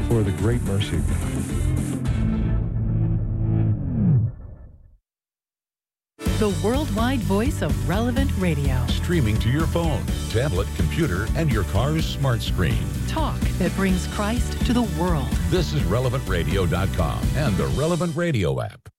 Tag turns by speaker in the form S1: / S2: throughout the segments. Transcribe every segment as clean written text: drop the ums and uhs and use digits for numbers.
S1: for the great mercy of God.
S2: The worldwide voice of Relevant Radio.
S3: Streaming to your phone, tablet, computer, and your car's smart screen.
S2: Talk that brings Christ to the world.
S3: This is RelevantRadio.com and the Relevant Radio app.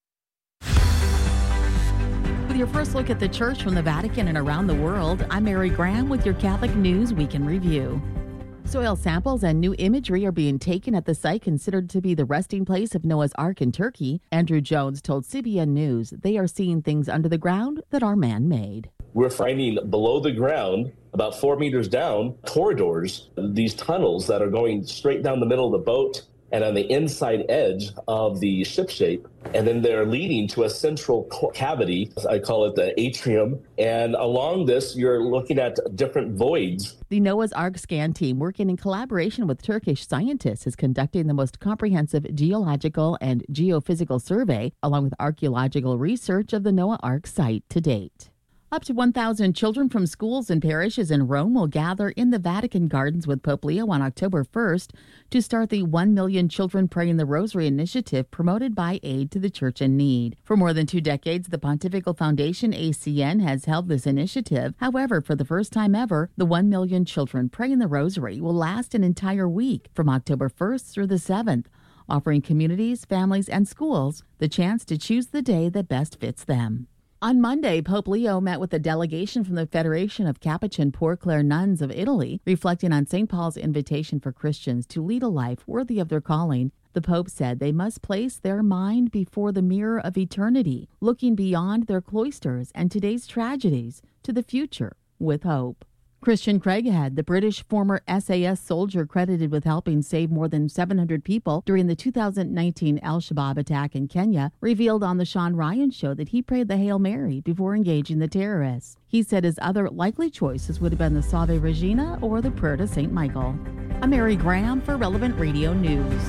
S4: With your first look at the church from the Vatican and around the world, I'm Mary Graham with your Catholic News Week in Review. Soil samples and new imagery are being taken at the site considered to be the resting place of Noah's Ark in Turkey. Andrew Jones told CBN News they are seeing things under the ground that are man-made.
S5: We're finding below the ground, about 4 meters down, corridors, these tunnels that are going straight down the middle of the boat and on the inside edge of the ship shape. And then they're leading to a central cavity. I call it the atrium. And along this, you're looking at different voids.
S4: The Noah's Ark scan team, working in collaboration with Turkish scientists, is conducting the most comprehensive geological and geophysical survey, along with archaeological research of the Noah Ark site to date. Up to 1,000 children from schools and parishes in Rome will gather in the Vatican Gardens with Pope Leo on October 1st to start the 1 Million Children Praying the Rosary initiative promoted by Aid to the Church in Need. For more than 2 decades, the Pontifical Foundation, ACN, has held this initiative. However, for the first time ever, the 1 Million Children Praying the Rosary will last an entire week from October 1st through the 7th, offering communities, families, and schools the chance to choose the day that best fits them. On Monday, Pope Leo met with a delegation from the Federation of Capuchin Poor Clare Nuns of Italy, reflecting on St. Paul's invitation for Christians to lead a life worthy of their calling. The Pope said they must place their mind before the mirror of eternity, looking beyond their cloisters and today's tragedies to the future with hope. Christian Craighead, the British former SAS soldier credited with helping save more than 700 people during the 2019 al-Shabaab attack in Kenya, revealed on the Sean Ryan Show that he prayed the Hail Mary before engaging the terrorists. He said his other likely choices would have been the Salve Regina or the prayer to St. Michael. I'm Mary Graham for Relevant Radio News.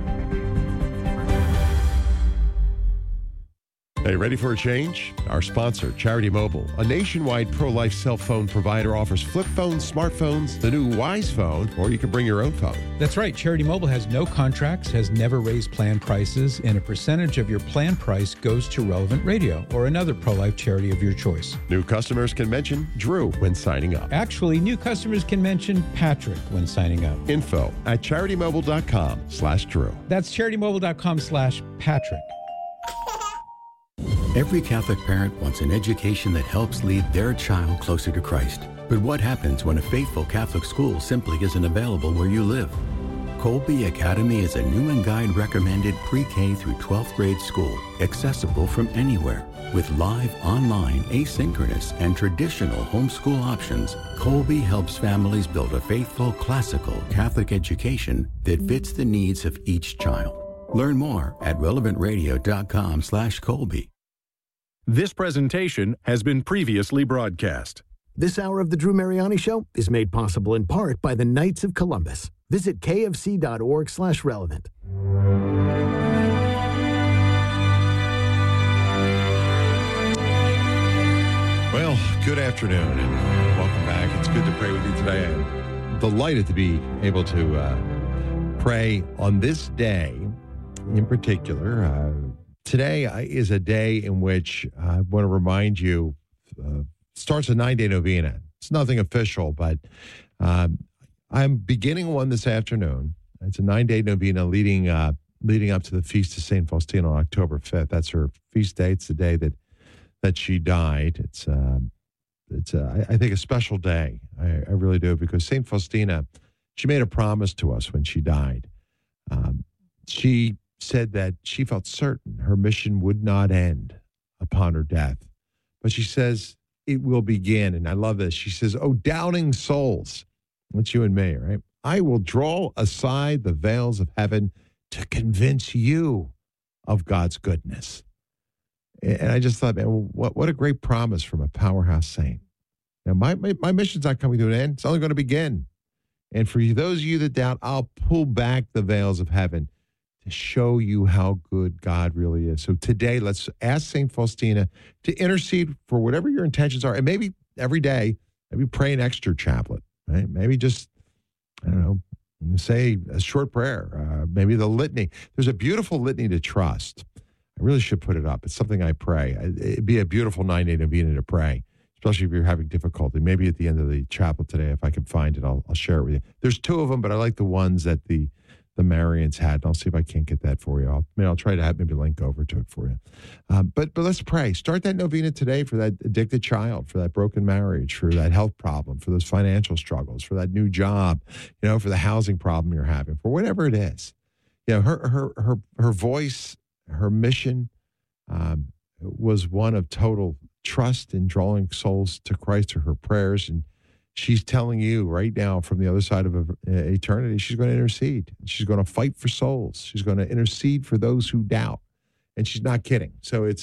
S1: Hey, ready for a change? Our sponsor, Charity Mobile, a nationwide pro-life cell phone provider, offers flip phones, smartphones, the new Wise phone, or you can bring your own phone.
S6: That's right. Charity Mobile has no contracts, has never raised plan prices, and a percentage of your plan price goes to Relevant Radio or another pro-life charity of your choice.
S1: New customers can mention Drew when signing up.
S6: Actually, new customers can mention Patrick when signing up.
S1: Info at CharityMobile.com/Drew.
S6: That's CharityMobile.com/Patrick.
S7: Every Catholic parent wants an education that helps lead their child closer to Christ. But what happens when a faithful Catholic school simply isn't available where you live? Colby Academy is a new and guide recommended pre-K through 12th grade school, accessible from anywhere. With live, online, asynchronous, and traditional homeschool options, Colby helps families build a faithful, classical Catholic education that fits the needs of each child. Learn more at relevantradio.com/Colby.
S8: This presentation has been previously broadcast.
S9: This hour of the Drew Mariani Show is made possible in part by the Knights of Columbus. Visit kfc.org/relevant.
S1: Well, good afternoon and welcome back. It's good to pray with you today. I'm delighted to be able to pray on this day in particular. Today is a day in which I want to remind you, starts a 9-day novena. It's nothing official, but I'm beginning one this afternoon. It's a 9-day novena leading up to the Feast of St. Faustina on October 5th. That's her feast day. It's the day that she died. It's I think, a special day. I really do, because St. Faustina, she made a promise to us when she died. She said that she felt certain her mission would not end upon her death. But she says it will begin. And I love this. She says, "Oh, doubting souls," that's you and me, right? "I will draw aside the veils of heaven to convince you of God's goodness." And I just thought, man, what a great promise from a powerhouse saint. Now, my mission's not coming to an end. It's only going to begin. And for those of you that doubt, I'll pull back the veils of heaven to show you how good God really is. So today, let's ask St. Faustina to intercede for whatever your intentions are. And maybe every day, maybe pray an extra chaplet, right? Maybe just, I don't know, Say a short prayer, maybe the litany. There's a beautiful litany to trust. I really should put it up. It's something I pray. It'd be a beautiful 9-day novena to pray, especially if you're having difficulty. Maybe at the end of the chapel today, if I can find it, I'll share it with you. There's 2 of them, but I like the ones that the Marians had. And I'll see if I can't get that for you. I'll try to have maybe link over to it for you. But let's pray. Start that novena today for that addicted child, for that broken marriage, for that health problem, for those financial struggles, for that new job, for the housing problem you're having, for whatever it is. Her voice, her mission was one of total trust in drawing souls to Christ through her prayers. And she's telling you right now from the other side of eternity, she's going to intercede. She's going to fight for souls. She's going to intercede for those who doubt. And she's not kidding. So it's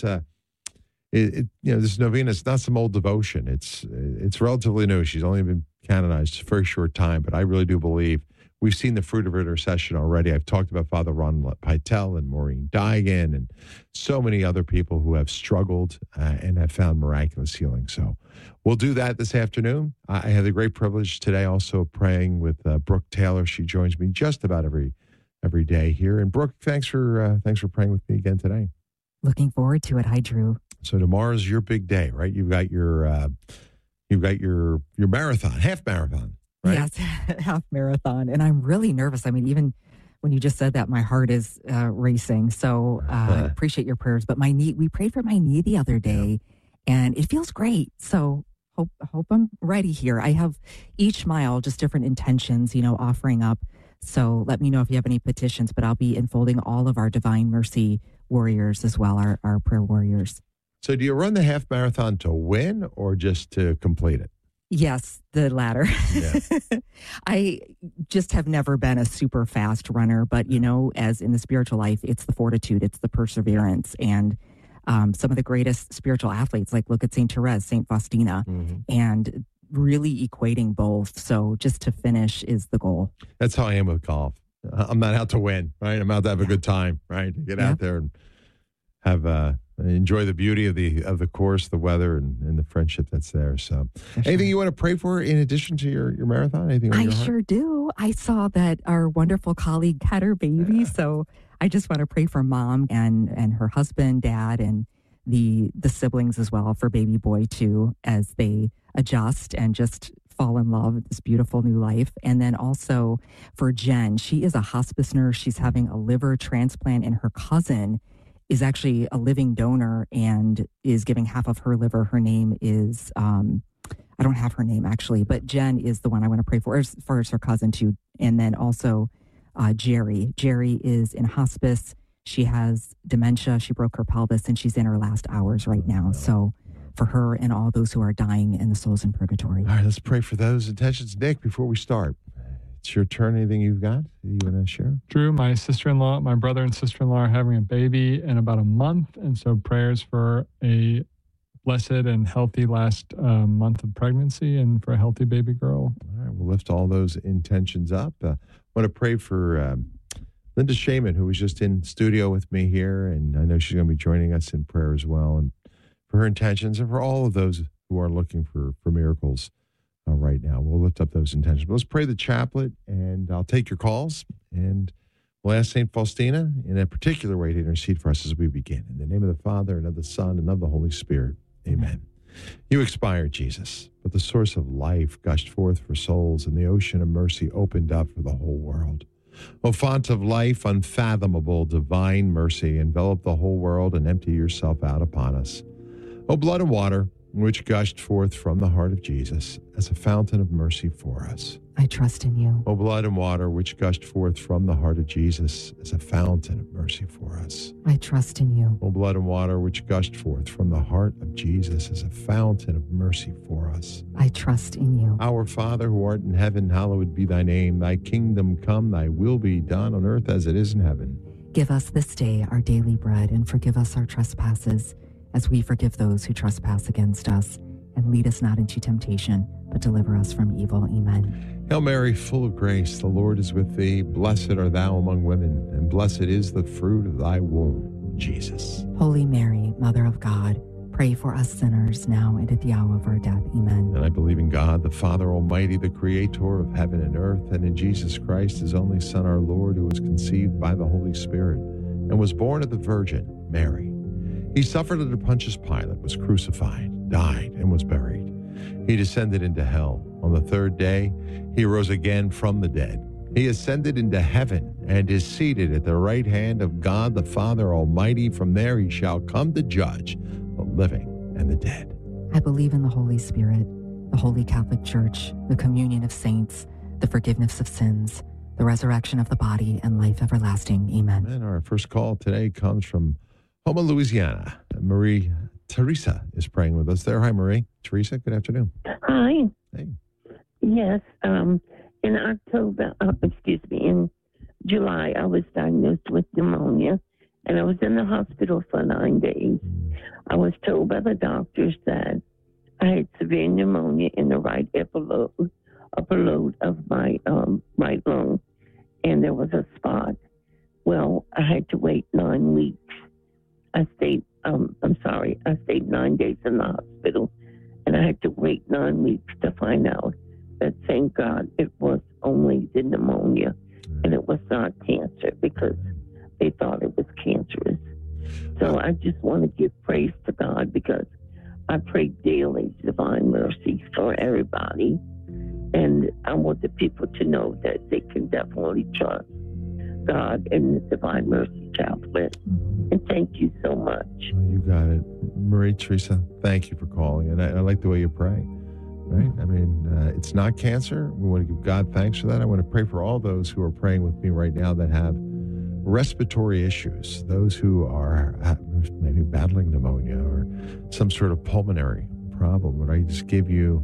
S1: this novena is not some old devotion. It's relatively new. She's only been canonized a very short time, but I really do believe we've seen the fruit of her intercession already. I've talked about Father Ron Pytel and Maureen Digan and so many other people who have struggled and have found miraculous healing. So we'll do that this afternoon. I have the great privilege today also praying with Brooke Taylor. She joins me just about every day here. And Brooke, thanks for praying with me again today.
S10: Looking forward to it. Hi, Drew.
S1: So tomorrow's your big day, right? You've got your marathon, half marathon. Right?
S10: Yes, half marathon. And I'm really nervous. I mean, even when you just said that, my heart is racing. So I appreciate your prayers. But we prayed for my knee the other day, and it feels great. So hope I'm ready here. I have each mile just different intentions, offering up. So let me know if you have any petitions, but I'll be enfolding all of our Divine Mercy warriors as well, our prayer warriors.
S1: So do you run the half marathon to win or just to complete it?
S10: Yes, the latter.
S1: Yeah.
S10: I just have never been a super fast runner, but, as in the spiritual life, it's the fortitude, it's the perseverance. And some of the greatest spiritual athletes, like look at St. Therese, St. Faustina, and really equating both. So just to finish is the goal.
S1: That's how I am with golf. I'm not out to win, right? I'm out to have a good time, right? To get out there and have enjoy the beauty of the course, the weather, and the friendship that's there. So, anything you want to pray for in addition to your marathon? Anything on your heart?
S10: Sure do. I saw that our wonderful colleague had her baby, so I just want to pray for Mom and her husband, Dad, and the siblings as well, for baby boy too, as they adjust and just fall in love with this beautiful new life. And then also for Jen, she is a hospice nurse. She's having a liver transplant, and her cousin is actually a living donor and is giving half of her liver. Her name is, I don't have her name actually, but Jen is the one I want to pray for as far as her cousin too. And then also Jerry. Jerry is in hospice. She has dementia. She broke her pelvis and she's in her last hours right now. So for her and all those who are dying and the souls in purgatory.
S1: All right, let's pray for those intentions. Nick, before we start, it's your turn. Anything you've got that you want to share?
S11: Drew, my brother and sister-in-law are having a baby in about a month. And so prayers for a blessed and healthy last month of pregnancy and for a healthy baby girl.
S1: All right, we'll lift all those intentions up. I want to pray for Linda Shaman, who was just in studio with me here. And I know she's going to be joining us in prayer as well. And for her intentions and for all of those who are looking for miracles. Right now, we'll lift up those intentions. But let's pray the chaplet, and I'll take your calls, and we'll ask St. Faustina in a particular way to intercede for us as we begin. In the name of the Father, and of the Son, and of the Holy Spirit. Amen. You expired, Jesus, but the source of life gushed forth for souls, and the ocean of mercy opened up for the whole world. O font of life, unfathomable, divine mercy, envelop the whole world and empty yourself out upon us. O blood and water, which gushed forth from the heart of Jesus as a fountain of mercy for us.
S10: I trust in you.
S1: O blood and water, which gushed forth from the heart of Jesus as a fountain of mercy for us.
S10: I trust in you.
S1: O blood and water, which gushed forth from the heart of Jesus as a fountain of mercy for us.
S10: I trust in you.
S1: Our Father, who art in heaven, hallowed be thy name. Thy kingdom come, thy will be done on earth as it is in heaven.
S10: Give us this day our daily bread, and forgive us our trespasses, as we forgive those who trespass against us. And lead us not into temptation, but deliver us from evil. Amen.
S1: Hail Mary, full of grace, the Lord is with thee. Blessed art thou among women, and blessed is the fruit of thy womb, Jesus.
S10: Holy Mary, Mother of God, Pray for us sinners now and at the hour of our death. Amen.
S1: And I believe in God, the Father Almighty, the creator of heaven and earth, and in Jesus Christ, his only Son, our Lord, who was conceived by the Holy Spirit and was born of the Virgin Mary. He suffered under Pontius Pilate, was crucified, died, and was buried. He descended into hell. On the third day, he rose again from the dead. He ascended into heaven and is seated at the right hand of God, the Father Almighty. From there he shall come to judge the living and the dead.
S10: I believe in the Holy Spirit, the Holy Catholic Church, the communion of saints, the forgiveness of sins, the resurrection of the body, and life everlasting. Amen.
S1: And our first call today comes from Houma, Louisiana. Marie Teresa is praying with us there. Hi, Marie. Teresa, good afternoon.
S12: Hi.
S1: Hey.
S12: Yes. In July, I was diagnosed with pneumonia, and I was in the hospital for 9 days. I was told by the doctors that I had severe pneumonia in the right upper lobe of my right lung, and there was a spot. Well, I had to wait 9 weeks. I stayed 9 days in the hospital, and I had to wait 9 weeks to find out that, thank God, it was only the pneumonia, and it was not cancer, because they thought it was cancerous. So I just want to give praise to God, because I pray daily divine mercy for everybody, and I want the people to know that they can definitely trust God and the Divine Mercy Chaplain. And thank you so much.
S1: You got it. Marie Teresa, thank you for calling. And I like the way you pray, right? I mean, it's not cancer. We want to give God thanks for that. I want to pray for all those who are praying with me right now that have respiratory issues, those who are maybe battling pneumonia or some sort of pulmonary problem. Would I just give you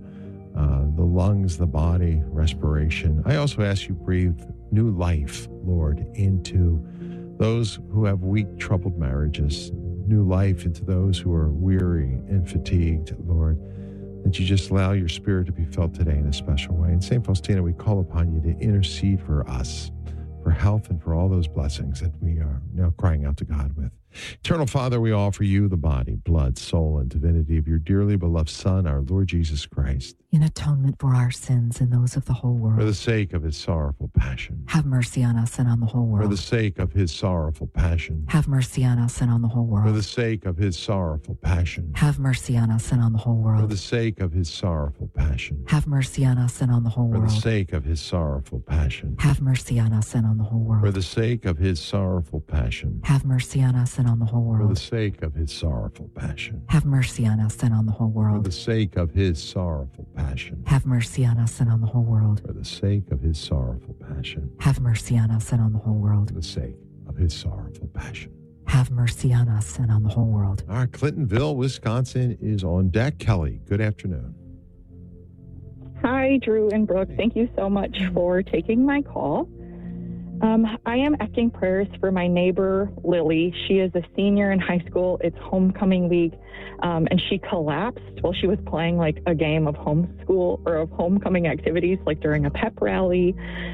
S1: the lungs, the body, respiration? I also ask you breathe new life, Lord, into those who have weak, troubled marriages, new life into those who are weary and fatigued, Lord, that you just allow your Spirit to be felt today in a special way. And St. Faustina, we call upon you to intercede for us, for health, and for all those blessings that we are now crying out to God with. Eternal Father, we offer you the body, blood, soul, and divinity of your dearly beloved Son, our Lord Jesus Christ,
S10: in atonement for our sins and those of the whole world.
S1: for the sake of his sorrowful passion.
S10: Have mercy on us and on the whole world.
S1: For the sake of his sorrowful passion.
S10: Have mercy on us and on the whole world.
S1: For the sake of his sorrowful passion.
S10: Have mercy on us and on the whole world.
S1: For the sake of his sorrowful passion.
S10: Have mercy on us and on the whole
S1: For
S10: world.
S1: the sake of his sorrowful passion.
S10: Have mercy on us and on the whole world.
S1: For the sake of his sorrowful passion.
S10: Have mercy on us and on the whole
S1: For the
S10: world.
S1: sake of his sorrowful passion.
S10: Have mercy on us and on the whole
S1: For
S10: world.
S1: the sake of his sorrowful passion.
S10: Have mercy on us and on the whole world.
S1: For the sake of his sorrowful passion.
S10: Have mercy on us and on the whole world.
S1: For the sake of his sorrowful passion.
S10: Have mercy on us and on the whole world.
S1: All right, Clintonville, Wisconsin is on deck. Kelly, good afternoon.
S13: Hi, Drew and Brooke. Thank you so much for taking my call. I am asking prayers for my neighbor, Lily. She is a senior in high school. It's homecoming week, and she collapsed while she was playing like a game of homeschool or of homecoming activities, like during a pep rally.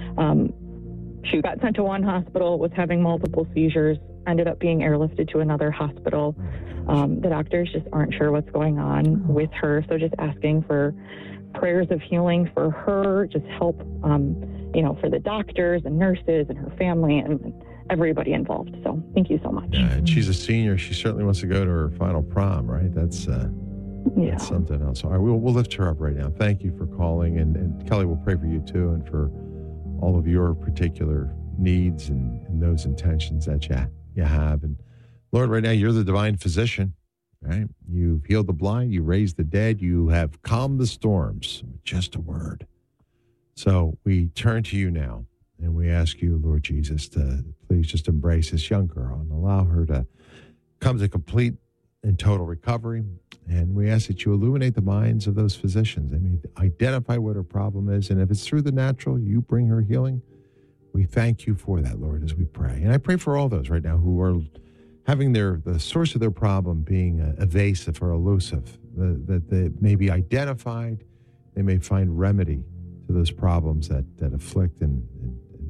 S13: She got sent to one hospital, was having multiple seizures, ended up being airlifted to another hospital. The doctors just aren't sure what's going on with her, so just asking for prayers of healing for her, just help, for the doctors and nurses and her family and everybody involved. So thank you so much.
S1: Yeah, and she's a senior. She certainly wants to go to her final prom, right? That's something else. All right, we'll lift her up right now. Thank you for calling. And Kelly, we'll pray for you too and for all of your particular needs and those intentions that you have. And Lord, right now, you're the divine physician, right? You've healed the blind. You raised the dead. You have calmed the storms with just a word. So we turn to you now, and we ask you, Lord Jesus, to please just embrace this young girl and allow her to come to complete and total recovery. And we ask that you illuminate the minds of those physicians. I mean, identify what her problem is. And if it's through the natural, you bring her healing. We thank you for that, Lord, as we pray. And I pray for all those right now who are having the source of their problem being evasive or elusive, that they may be identified, they may find remedy to those problems that afflict and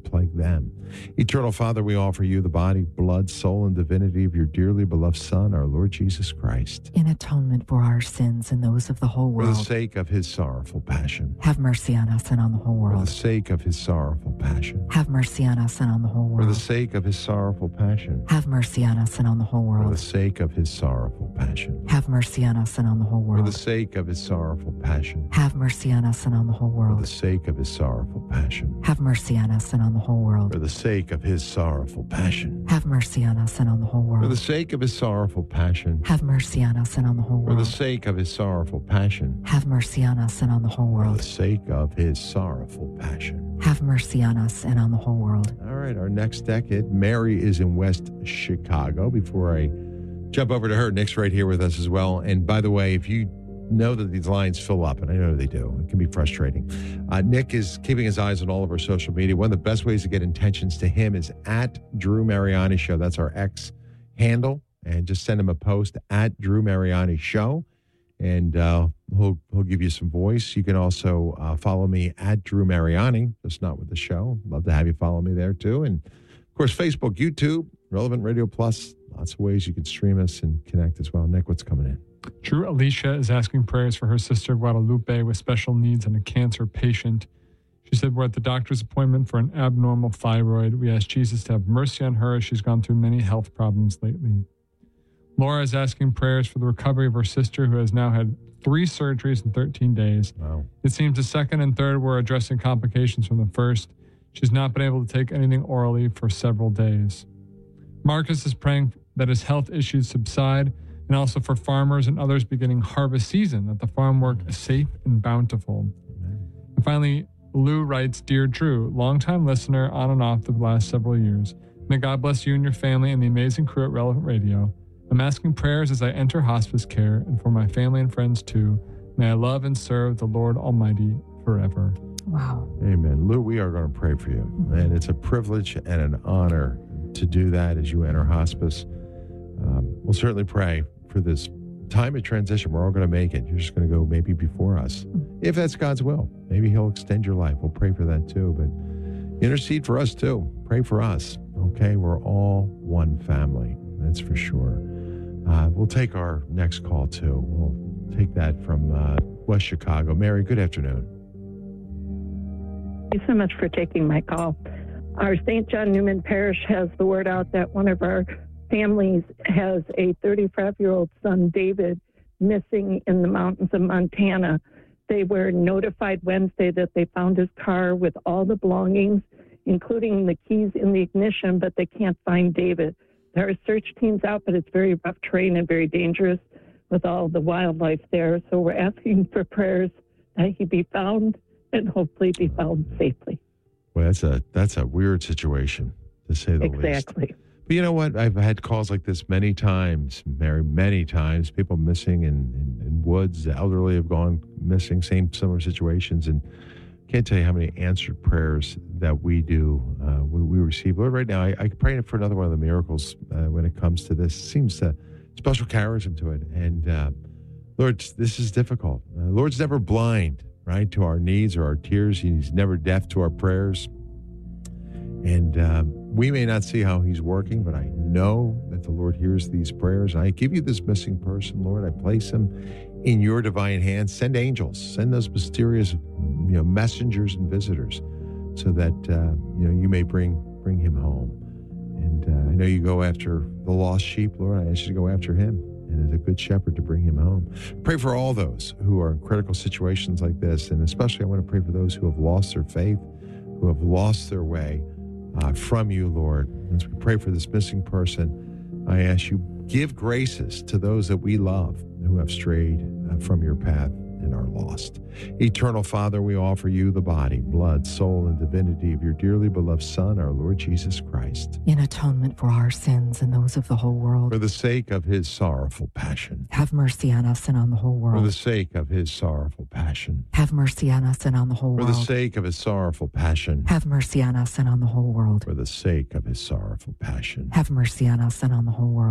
S1: plague them. Eternal Father, we offer you the body, blood, soul, and divinity of your dearly beloved Son, our Lord Jesus Christ.
S10: In atonement for our sins and those of the whole world.
S1: For the sake of his sorrowful passion.
S10: Have mercy on us and on the whole world.
S1: For the sake of his sorrowful passion.
S10: Have mercy on us and on the whole world.
S1: For the sake of his sorrowful passion.
S10: Have mercy on us and on the whole world.
S1: For the sake of his sorrowful passion.
S10: Have mercy on us and on the whole world.
S1: For the sake of his sorrowful passion.
S10: Have mercy on us and on the whole world.
S1: For the sake of his sorrowful passion.
S10: Have mercy on us and on the whole world.
S1: For the sake of his sorrowful passion.
S10: Have mercy on us and on the whole world.
S1: For the sake of his sorrowful passion.
S10: Have mercy on us and on the whole
S1: For
S10: world.
S1: the sake of his sorrowful passion.
S10: Have mercy on us and on the whole
S1: For
S10: world.
S1: the sake of his sorrowful passion.
S10: Have mercy on us and on the whole world.
S1: All right, our next decade. Mary is in West Chicago. Before I jump over to her, Nick's right here with us as well. And by the way, if you know that these lines fill up, and I know they do, it can be frustrating. Nick is keeping his eyes on all of our social media. One of the best ways to get intentions to him is at Drew Mariani Show. That's our X handle. And just send him a post at Drew Mariani Show. And he'll give you some voice. You can also follow me at Drew Mariani, just not with the show. Love to have you follow me there too. And of course, Facebook, YouTube, Relevant Radio Plus. Lots of ways you can stream us and connect as well. Nick, what's coming in?
S11: Drew Alicia is asking prayers for her sister Guadalupe with special needs and a cancer patient. She said, we're at the doctor's appointment for an abnormal thyroid. We ask Jesus to have mercy on her as she's gone through many health problems lately. Laura is asking prayers for the recovery of her sister, who has now had 3 surgeries in 13 days.
S1: Wow.
S11: It seems the second and third were addressing complications from the first. She's not been able to take anything orally for several days. Marcus is praying that his health issues subside, and also for farmers and others beginning harvest season, that the farm work is safe and bountiful. And finally, Lou writes, Dear Drew, longtime listener on and off the last several years. May God bless you and your family and the amazing crew at Relevant Radio. I'm asking prayers as I enter hospice care and for my family and friends too. May I love and serve the Lord Almighty forever.
S10: Wow.
S1: Amen. Lou, we are going to pray for you. And it's a privilege and an honor to do that as you enter hospice. We'll certainly pray for this time of transition. We're all going to make it. You're just going to go maybe before us. If that's God's will, maybe he'll extend your life. We'll pray for that too. But intercede for us too. Pray for us. Okay? We're all one family. That's for sure. We'll take our next call too. We'll take that from West Chicago. Mary, good afternoon.
S14: Thank you so much for taking my call. Our St. John Newman Parish has the word out that one of our families has a 35-year-old son, David, missing in the mountains of Montana. They were notified Wednesday that they found his car with all the belongings, including the keys in the ignition, but they can't find David. There are search teams out, but it's very rough terrain and very dangerous with all the wildlife there. So we're asking for prayers that he be found and hopefully be found safely.
S1: Well, that's a weird situation, to say the least.
S14: Exactly.
S1: But you know what? I've had calls like this many times, Mary, many times. People missing in woods. The elderly have gone missing, similar situations. And can't tell you how many answered prayers that we do, we receive. Lord, right now, I pray for another one of the miracles when it comes to this. It seems to special charism to it. And Lord, this is difficult. Lord's never blind, right, to our needs or our tears. He's never deaf to our prayers. And we may not see how he's working, but I know that the Lord hears these prayers. And I give you this missing person, Lord. I place him in your divine hands. Send angels. Send those mysterious, messengers and visitors, so that you may bring him home. And I know you go after the lost sheep, Lord. I ask you to go after him, and as a good shepherd to bring him home. Pray for all those who are in critical situations like this, and especially I want to pray for those who have lost their faith, who have lost their way from you, Lord. As we pray for this missing person, I ask you, give graces to those that we love who have strayed from your path and are lost. Eternal Father, we offer you the body, blood, soul, and divinity of your dearly beloved Son, our Lord Jesus Christ.
S10: In atonement for our sins and those of the whole world.
S1: For the sake of his sorrowful passion.
S10: Have mercy on us and on the whole world.
S1: For the sake of his sorrowful passion.
S10: Have mercy on us and on the whole world.
S1: For the sake of his sorrowful passion.
S10: Have mercy on us and on the whole world.
S1: For the sake of his sorrowful passion.
S10: Have mercy on us and on the whole world.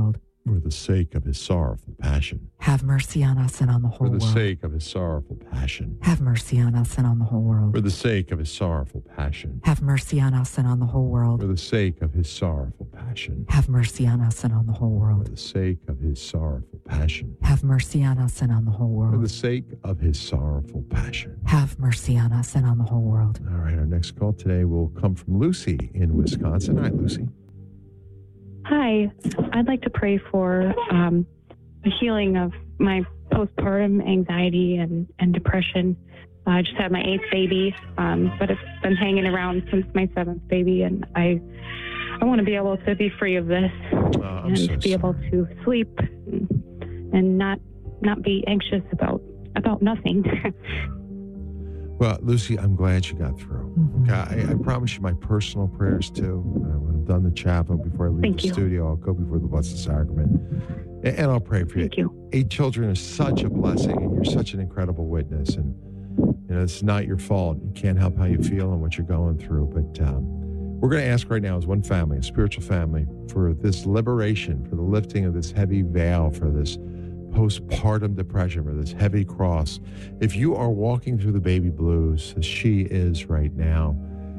S1: For the sake of his sorrowful passion.
S10: Have mercy on us and on the whole
S1: For the
S10: world.
S1: sake of his sorrowful passion.
S10: Have mercy on us and on the whole world.
S1: For the sake of his sorrowful passion.
S10: Have mercy on us and on the whole world.
S1: For the sake of his sorrowful passion.
S10: Have mercy on us and on the whole world.
S1: For the sake of his sorrowful passion.
S10: Have mercy on us and on the whole
S1: For the
S10: world.
S1: sake of his sorrowful passion.
S10: Have mercy on us and on the whole world.
S1: All right, our next call today will come from Lucy in Wisconsin. Hi, Lucy.
S15: Hi, I'd like to pray for the healing of my postpartum anxiety and depression. I just had my 8th baby, but it's been hanging around since my 7th baby, and I want to be able to be free of this and
S1: so
S15: be able to sleep and not be anxious about nothing.
S1: Well, Lucy, I'm glad you got through. Okay, I promise you my personal prayers too. When I'm done the chapel, before I leave the studio, I'll go before the Blessed Sacrament and I'll pray for you.
S15: Thank you.
S1: 8 children is such a blessing, and you're such an incredible witness. And it's not your fault. You can't help how you feel and what you're going through. But we're going to ask right now, as one family, a spiritual family, for this liberation, for the lifting of this heavy veil, for this postpartum depression, or this heavy cross. If you are walking through the baby blues, as she is right now,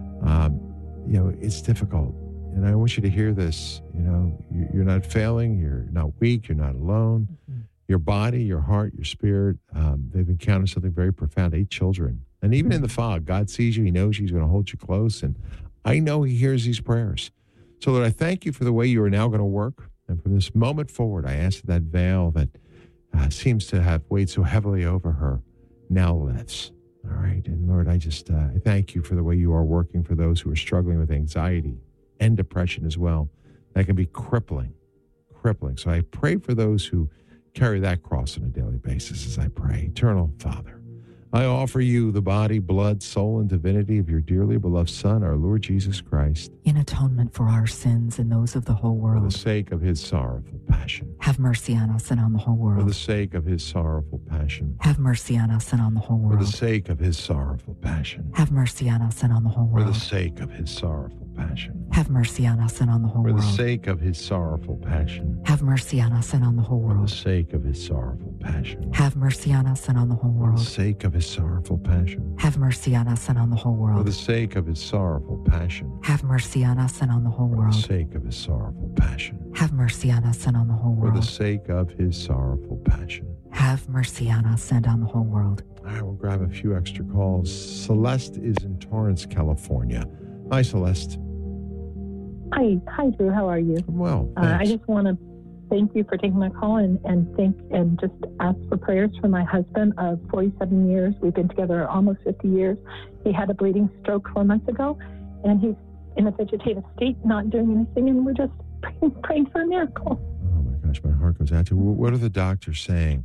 S1: it's difficult. And I want you to hear this. You're not failing. You're not weak. You're not alone. Your body, your heart, your spirit, they've encountered something very profound. 8 children. And even in the fog, God sees you. He knows you. He's going to hold you close. And I know he hears these prayers. So, Lord, I thank you for the way you are now going to work. And from this moment forward, I ask that veil that seems to have weighed so heavily over her now lifts. All right. And Lord, I just I thank you for the way you are working for those who are struggling with anxiety and depression as well. That can be crippling. So I pray for those who carry that cross on a daily basis as I pray. Eternal Father, I offer you the body, blood, soul, and divinity of your dearly beloved Son, our Lord Jesus Christ,
S10: In atonement for our sins and those of the whole
S1: for the
S10: world.
S1: sake of his sorrowful passion.
S10: Have mercy on us and on the whole
S1: For the
S10: world.
S1: sake of his sorrowful passion.
S10: Have mercy on us and on the whole
S1: For the
S10: world.
S1: sake of his sorrowful passion.
S10: Have mercy on us and on the whole
S1: For the
S10: world.
S1: sake of his sorrowful passion.
S10: Have mercy on us and on the whole
S1: For the
S10: world.
S1: sake of his sorrowful passion.
S10: Have mercy on us and on the whole
S1: For the
S10: world.
S1: sake of his sorrowful passion.
S10: Have mercy on us and on the whole
S1: For the
S10: world.
S1: sake of his sorrowful passion.
S10: Have mercy on us and on the whole
S1: For
S10: world.
S1: the sake of his sorrowful passion.
S10: Have mercy on us and on the whole
S1: For the
S10: world.
S1: sake of his sorrowful passion.
S10: Have mercy on us and on the whole
S1: For the
S10: world.
S1: sake of his sorrowful passion.
S10: Have mercy on us and on the whole world.
S1: All right, we'll grab a few extra calls. Celeste is in Torrance, California. Hi, Celeste.
S16: Hi, Drew. How are you?
S1: I'm well.
S16: I just want to thank you for taking my call and just ask for prayers for my husband of 47 years. We've been together almost 50 years. He had a bleeding stroke 4 months ago, and he's in a vegetative state, not doing anything, and we're just praying for a miracle.
S1: Oh, my gosh, my heart goes out to you. What are the doctors saying?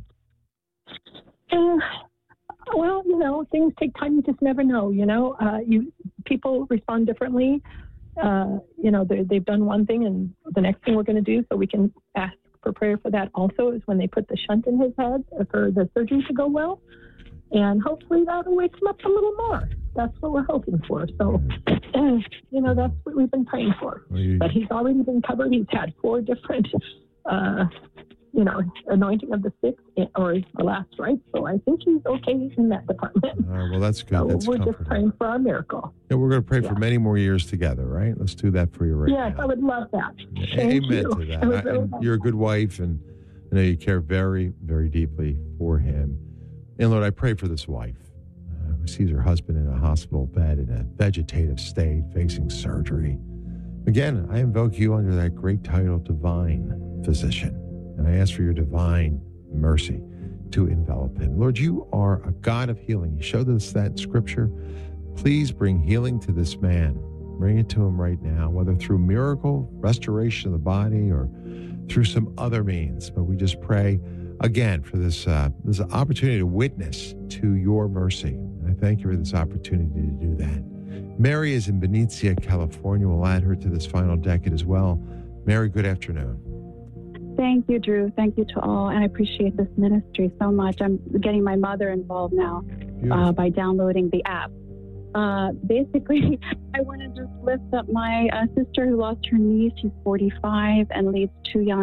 S16: Well, things take time. You just never know, people respond differently. They've done one thing, and the next thing we're going to do, so we can ask for prayer for that also, is when they put the shunt in his head for the surgery to go well. And hopefully that'll wake him up a little more. That's what we're hoping for. So, that's what we've been praying for. But he's already been covered. He's had 4 different, anointing of the sick, or the last right. So I think he's okay in that department.
S1: Well, that's good.
S16: So
S1: That's
S16: we're
S1: comforting.
S16: just praying for our miracle.
S1: Yeah, we're going to pray for many more years together, right? Let's do that for you right
S16: Yes,
S1: now.
S16: I would love that. Thank
S1: Amen
S16: you.
S1: to that.
S16: I would really
S1: And
S16: love
S1: you're a good wife, and I know you care very, very deeply for him. And Lord, I pray for this wife who sees her husband in a hospital bed in a vegetative state, facing surgery. Again, I invoke you under that great title, Divine Physician. And I ask for your divine mercy to envelop him. Lord, you are a God of healing. You showed us that in Scripture. Please bring healing to this man. Bring it to him right now, whether through miracle, restoration of the body, or through some other means. But we just pray again for this opportunity to witness to your mercy. And I thank you for this opportunity to do that. Mary is in Benicia, California. We'll add her to this final decade as well. Mary, good afternoon.
S17: Thank you, Drew. Thank you to all. And I appreciate this ministry so much. I'm getting my mother involved now by downloading the app. Basically, I want to just lift up my sister who lost her niece. She's 45 and leaves 2 young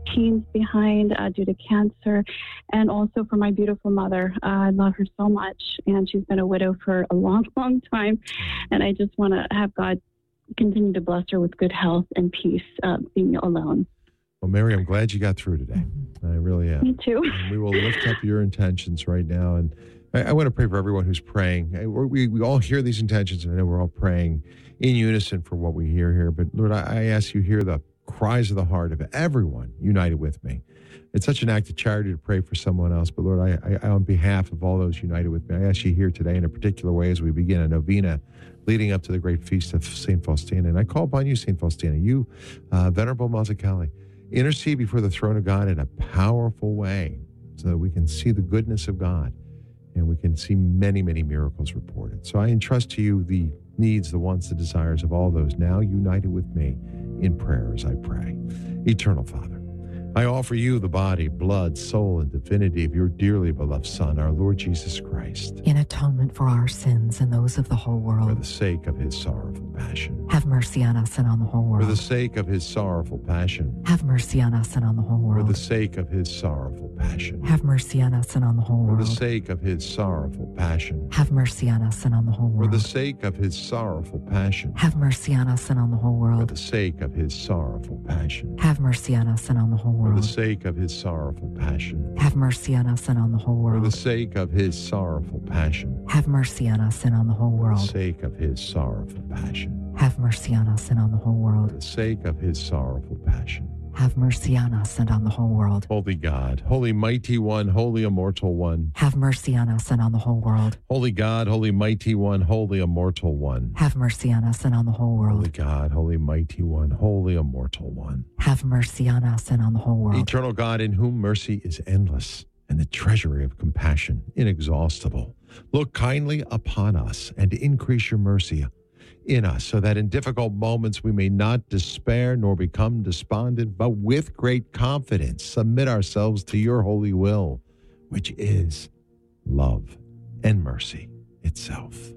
S17: teens behind due to cancer, and also for my beautiful mother. I love her so much, and she's been a widow for a long, long time, and I just want to have God continue to bless her with good health and peace, being alone.
S1: Well, Mary, I'm glad you got through today. I really am.
S17: Me too.
S1: And we will lift up your intentions right now. And I want to pray for everyone who's praying. We all hear these intentions, and I know we're all praying in unison for what we hear here. But Lord, I ask you hear the cries of the heart of everyone united with me. It's such an act of charity to pray for someone else. But Lord, I on behalf of all those united with me, I ask you here today in a particular way as we begin a novena leading up to the great feast of St. Faustina. And I call upon you, St. Faustina, you, Venerable Mazzucchelli, intercede before the throne of God in a powerful way so that we can see the goodness of God and we can see many, many miracles reported. So I entrust to you the needs, the wants, the desires of all those now united with me in prayer as I pray. Eternal Father, I offer you the body, blood, soul, and divinity of your dearly beloved Son, our Lord Jesus Christ,
S10: in atonement for our sins and those of the whole world.
S1: For the sake of his sorrowful passion.
S10: Have mercy on us and on the whole world.
S1: For the sake of his sorrowful passion.
S10: Have mercy on us and on the whole world.
S1: For the sake of his sorrowful passion.
S10: Have mercy on us and on the whole world.
S1: For the sake of his sorrowful passion.
S10: Have mercy on us and on the whole world.
S1: For the sake of his sorrowful passion.
S10: Have mercy on us and on the whole world.
S1: For the sake of his sorrowful passion.
S10: Have mercy on us and on the whole world.
S1: For the sake of his sorrowful passion.
S10: Have mercy on us and on the whole world.
S1: For the sake of his sorrowful passion.
S10: Have mercy on us and on the whole world.
S1: For the sake of his sorrowful passion.
S10: Have mercy on us and on the whole world.
S1: For the sake of his sorrowful passion.
S10: Have mercy on us and on the whole world.
S1: Holy God, holy mighty one, holy immortal one.
S10: Have mercy on us and on the whole world.
S1: Holy God, holy mighty one, holy immortal one.
S10: Have mercy on us and on the whole world.
S1: Holy God, holy mighty one, holy immortal one.
S10: Have mercy on us and on the whole world.
S1: Eternal God, in whom mercy is endless and the treasury of compassion inexhaustible. Look kindly upon us and increase your mercy in us, so that in difficult moments we may not despair nor become despondent, but with great confidence submit ourselves to your holy will, which is love and mercy itself.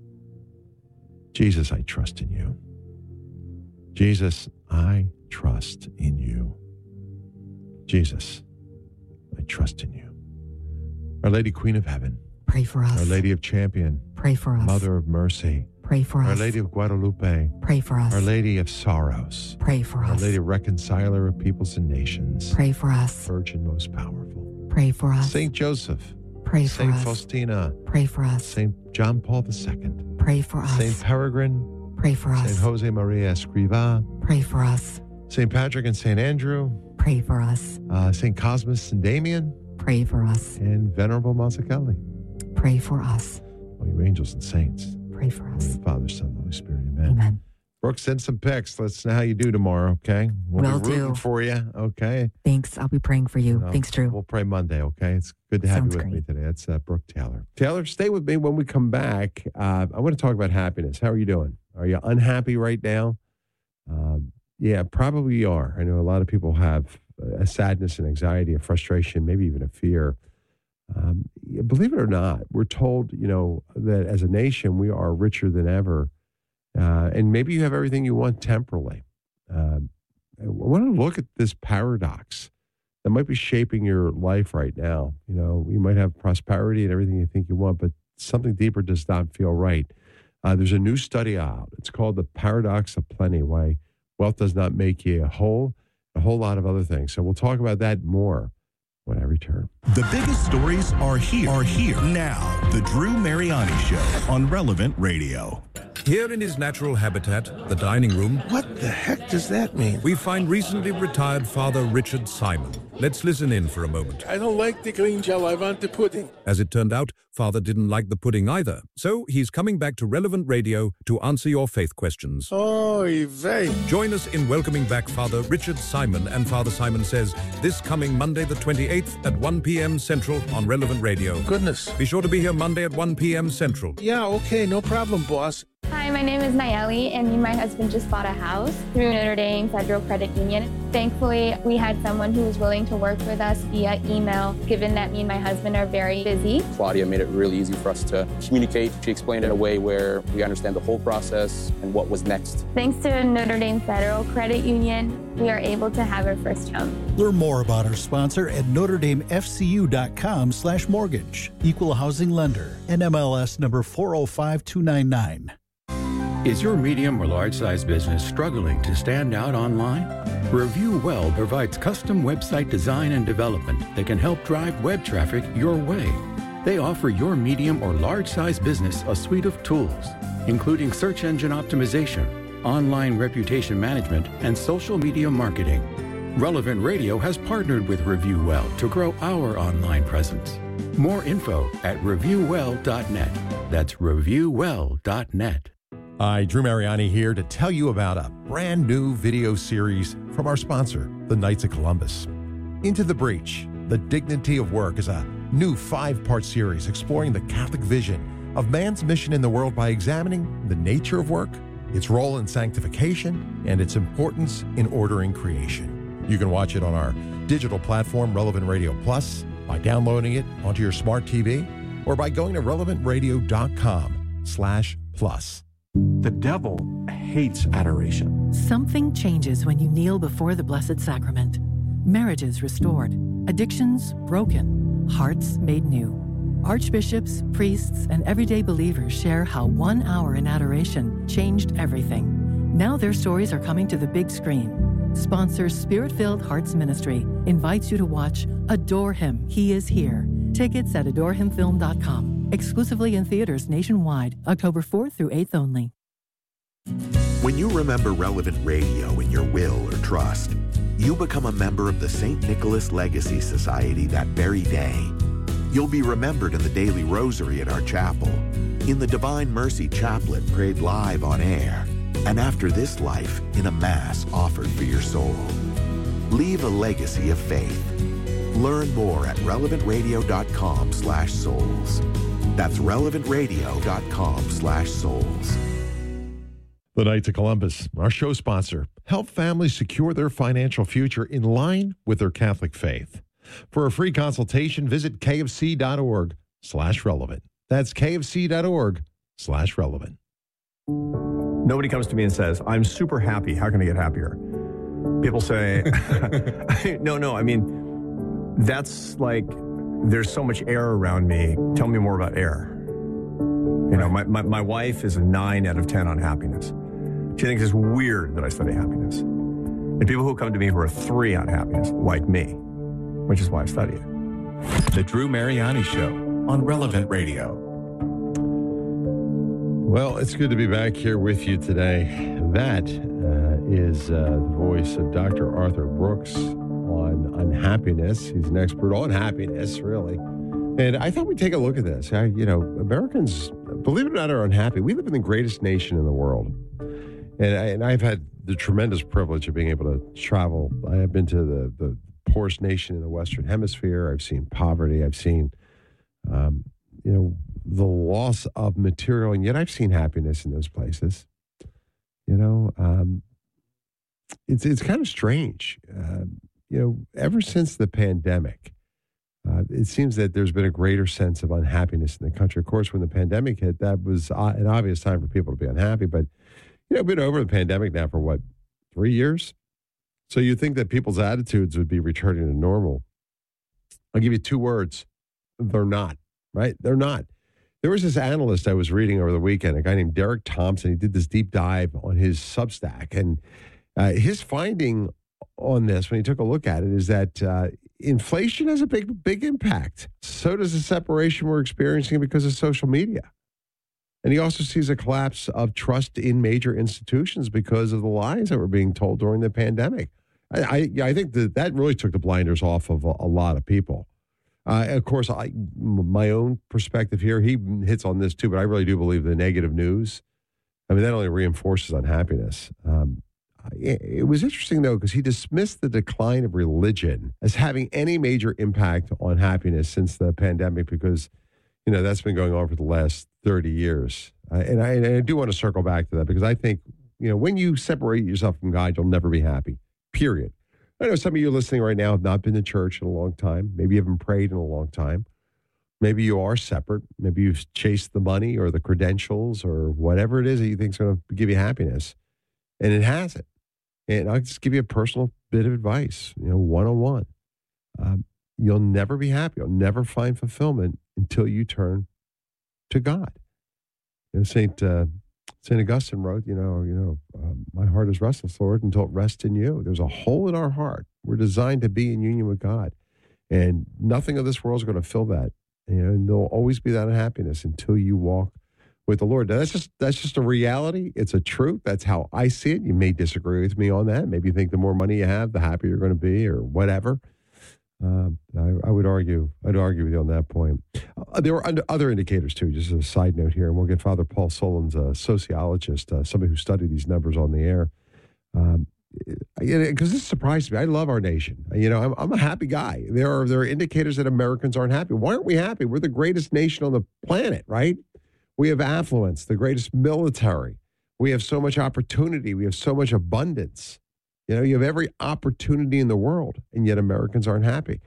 S1: Jesus, I trust in you. Jesus, I trust in you. Jesus, I trust in you. Our Lady Queen of Heaven,
S10: pray for us.
S1: Our Lady of Champion,
S10: pray for us.
S1: Mother of Mercy,
S10: pray for us.
S1: Our Lady of Guadalupe,
S10: pray for us.
S1: Our Lady of Sorrows,
S10: pray for us.
S1: Our Lady Reconciler of Peoples and Nations,
S10: pray for us.
S1: Virgin most powerful,
S10: pray for us.
S1: Saint Joseph,
S10: pray for
S1: Saint
S10: us.
S1: Faustina,
S10: pray for us.
S1: Saint John Paul II,
S10: pray for us.
S1: Saint Peregrine,
S10: pray for us.
S1: Saint Jose Maria Escrivá,
S10: pray for us.
S1: Saint Patrick and Saint Andrew,
S10: pray for us.
S1: Saint Cosmas and Damian,
S10: pray for us.
S1: And Venerable Mazzucchelli,
S10: pray for us.
S1: All you angels and saints,
S10: pray for us.
S1: Father, Son, Holy Spirit, amen.
S10: Amen.
S1: Brooke, send some pics. Let's know how you do tomorrow, okay? We'll be rooting for you, okay?
S10: Thanks. I'll be praying for you. Thanks, Drew.
S1: We'll pray Monday, okay? It's good to have you with me today. That's Brooke Taylor. Taylor, stay with me when we come back. I want to talk about happiness. How are you doing? Are you unhappy right now? Yeah, probably you are. I know a lot of people have a sadness and anxiety, a frustration, maybe even a fear. Believe it or not, we're told, that as a nation, we are richer than ever. And maybe you have everything you want temporally. I want to look at this paradox that might be shaping your life right now. You might have prosperity and everything you think you want, but something deeper does not feel right. There's a new study out. It's called The Paradox of Plenty, Why Wealth Does Not Make You Whole, a whole lot of other things. So we'll talk about that more when I return.
S18: The biggest stories are here now. The Drew Mariani Show on Relevant Radio.
S19: Here in his natural habitat, the dining room.
S20: What the heck does that mean?
S19: We find recently retired Father Richard Simon. Let's listen in for a moment.
S20: I don't like the green gel. I want the pudding.
S19: As it turned out, Father didn't like the pudding either. So he's coming back to Relevant Radio to answer your faith questions.
S20: Oy vey.
S19: Join us in welcoming back Father Richard Simon and Father Simon Says this coming Monday the 28th at 1 p.m. Central on Relevant Radio.
S20: Goodness.
S19: Be sure to be here Monday at 1 p.m. Central.
S20: Yeah, okay, no problem, boss.
S21: Hi, my name is Nayeli, and me and my husband just bought a house through Notre Dame Federal Credit Union. Thankfully, we had someone who was willing to work with us via email, given that me and my husband are very busy.
S22: Claudia made it really easy for us to communicate. She explained it in a way where we understand the whole process and what was next.
S21: Thanks to Notre Dame Federal Credit Union, we are able to have our first home.
S23: Learn more about our sponsor at NotreDameFCU.com/mortgage. Equal housing lender. NMLS number 405299.
S7: Is your medium or large size business struggling to stand out online? Review Well provides custom website design and development that can help drive web traffic your way. They offer your medium or large size business a suite of tools, including search engine optimization, online reputation management, and social media marketing. Relevant Radio has partnered with Review Well to grow our online presence. More info at reviewwell.net. That's reviewwell.net.
S1: Hi, Drew Mariani here to tell you about a brand new video series from our sponsor, the Knights of Columbus. Into the Breach, The Dignity of Work is a new 5-part series exploring the Catholic vision of man's mission in the world by examining the nature of work, its role in sanctification, and its importance in ordering creation. You can watch it on our digital platform, Relevant Radio Plus, by downloading it onto your smart TV, or by going to relevantradio.com/plus.
S24: The devil hates adoration.
S2: Something changes when you kneel before the Blessed Sacrament. Marriages restored, addictions broken, hearts made new. Archbishops, priests, and everyday believers share how 1 hour in adoration changed everything. Now their stories are coming to the big screen. Sponsors Spirit-Filled Hearts Ministry invites you to watch Adore Him, He Is Here. Tickets at adorehimfilm.com. Exclusively in theaters nationwide, October 4th through 8th only.
S25: When you remember Relevant Radio in your will or trust, you become a member of the St. Nicholas Legacy Society that very day. You'll be remembered in the daily rosary at our chapel, in the Divine Mercy Chaplet prayed live on air, and after this life in a Mass offered for your soul. Leave a legacy of faith. Learn more at relevantradio.com/souls. That's relevantradio.com/souls.
S1: The Knights of Columbus, our show sponsor, help families secure their financial future in line with their Catholic faith. For a free consultation, visit kfc.org/relevant. That's kfc.org/relevant.
S26: Nobody comes to me and says, I'm super happy. How can I get happier? People say, no. I mean, that's like, there's so much air around me. Tell me more about air. You know, my wife is a 9 out of 10 on happiness. She thinks it's weird that I study happiness. And people who come to me who are 3 on happiness, like me, which is why I study it.
S18: The Drew Mariani Show on Relevant Radio.
S1: Well, it's good to be back here with you today. That is the voice of Dr. Arthur Brooks on unhappiness. He's an expert on happiness, really. And I thought we'd take a look at this. Americans, believe it or not, are unhappy. We live in the greatest nation in the world. And I've had the tremendous privilege of being able to travel. I have been to the poorest nation in the Western Hemisphere. I've seen poverty. I've seen, the loss of material, and yet I've seen happiness in those places. It's kind of strange. Ever since the pandemic, it seems that there's been a greater sense of unhappiness in the country. Of course, when the pandemic hit, that was an obvious time for people to be unhappy. But, been over the pandemic now for 3 years? So you think that people's attitudes would be returning to normal. I'll give you 2 words. They're not, right? They're not. There was this analyst I was reading over the weekend, a guy named Derek Thompson. He did this deep dive on his Substack. And his finding on this, when he took a look at it, is that inflation has a big impact. So does the separation we're experiencing because of social media. And he also sees a collapse of trust in major institutions because of the lies that were being told during the pandemic. I think that really took the blinders off of a lot of people. Of course, my own perspective here, he hits on this too, but I really do believe the negative news, that only reinforces unhappiness. It was interesting, though, because he dismissed the decline of religion as having any major impact on happiness since the pandemic because, that's been going on for the last 30 years. And I do want to circle back to that because I think, when you separate yourself from God, you'll never be happy, period. I know some of you listening right now have not been to church in a long time. Maybe you haven't prayed in a long time. Maybe you are separate. Maybe you've chased the money or the credentials or whatever it is that you think is going to give you happiness. And it hasn't. And I'll just give you a personal bit of advice, one-on-one. You'll never be happy. You'll never find fulfillment until you turn to God. St. Augustine wrote, my heart is restless, Lord, until it rests in you. There's a hole in our heart. We're designed to be in union with God. And nothing of this world is going to fill that. And there'll always be that unhappiness until you walk with the Lord. Now, that's just a reality. It's a truth. That's how I see it. You may disagree with me on that. Maybe you think the more money you have, the happier you're going to be or whatever. I would argue with you on that point. There were other indicators too, just as a side note here, and we'll get Father Paul Solons, a sociologist, somebody who studied these numbers on the air. Because this surprised me. I love our nation. I'm a happy guy. There are indicators that Americans aren't happy. Why aren't we happy? We're the greatest nation on the planet, right? We have affluence, the greatest military. We have so much opportunity. We have so much abundance. You have every opportunity in the world, and yet Americans aren't happy.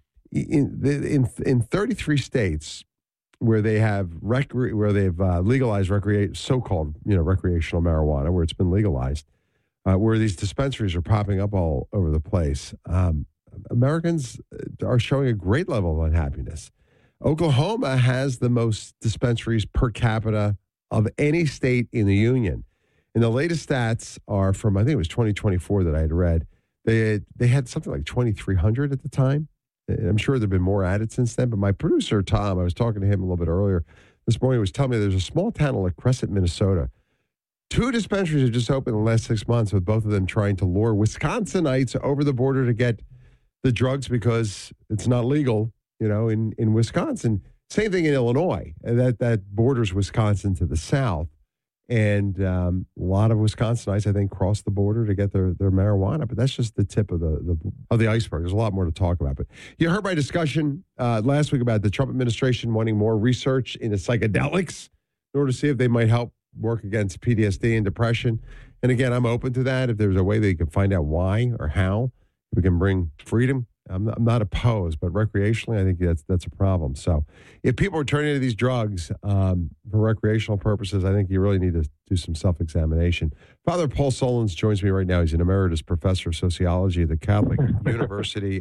S1: In 33 states where they have legalized so-called recreational marijuana, where it's been legalized, where these dispensaries are popping up all over the place, Americans are showing a great level of unhappiness. Oklahoma has the most dispensaries per capita of any state in the union. And the latest stats are from, I think it was 2024 that I had read. They had something like 2,300 at the time. And I'm sure there have been more added since then. But my producer, Tom, I was talking to him a little bit earlier this morning, was telling me there's a small town like Crescent, Minnesota. 2 dispensaries have just opened in the last 6 months, with both of them trying to lure Wisconsinites over the border to get the drugs because it's not legal, in Wisconsin. Same thing in Illinois. That borders Wisconsin to the south. And a lot of Wisconsinites, I think, cross the border to get their marijuana. But that's just the tip of the iceberg. There's a lot more to talk about. But you heard my discussion last week about the Trump administration wanting more research into psychedelics in order to see if they might help work against PTSD and depression. And again, I'm open to that. If there's a way that you can find out why or how we can bring freedom, I'm not opposed, but recreationally, I think that's a problem. So if people are turning to these drugs for recreational purposes, I think you really need to do some self-examination. Father Paul Solons joins me right now. He's an emeritus professor of sociology at the Catholic University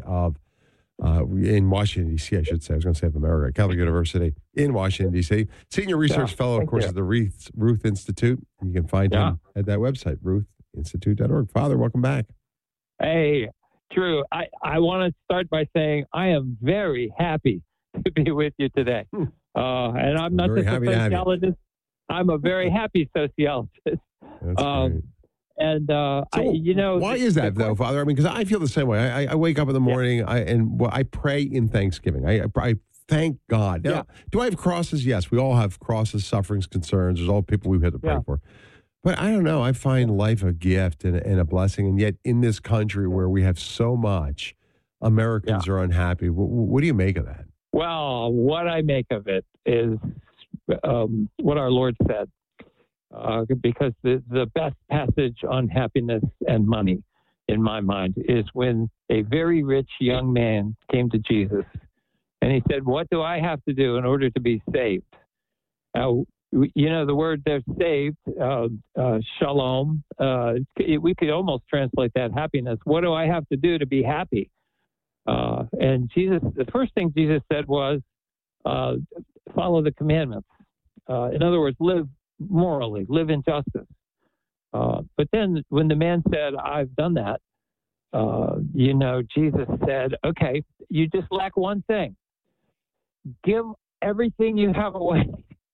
S1: in Washington, D.C., I should say. I was going to say of America. Catholic University in Washington, D.C. Senior research fellow, of course, at the Ruth Institute. You can find him at that website, ruthinstitute.org. Father, welcome back.
S3: Hey, Drew, I want to start by saying I am very happy to be with you today. And I'm not just a sociologist. I'm a very happy sociologist.
S1: That's why is that, though, Father? I mean, because I feel the same way. I wake up in the morning I pray in thanksgiving. I thank God. Now, do I have crosses? Yes, we all have crosses, sufferings, concerns. There's all people we've had to pray for. But I don't know. I find life a gift and a blessing. And yet in this country where we have so much, Americans are unhappy. What do you make of that?
S3: Well, what I make of it is what our Lord said. Because the best passage on happiness and money, in my mind, is when a very rich young man came to Jesus. And he said, what do I have to do in order to be saved? The word there, saved, shalom, we could almost translate that happiness. What do I have to do to be happy? And the first thing Jesus said was, follow the commandments. In other words, live morally, live in justice. But then when the man said, I've done that, Jesus said, okay, you just lack one thing. Give everything you have away.